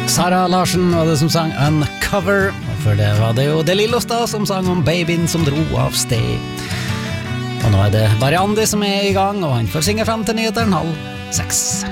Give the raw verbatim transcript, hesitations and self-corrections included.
Sara Larsen var det som sang Uncover, og før det var det jo De Lillos da som sang om babyen som dro av sted. Og nå er det bare Andi som er i gang, og han får synge frem til nyheteren halv seks.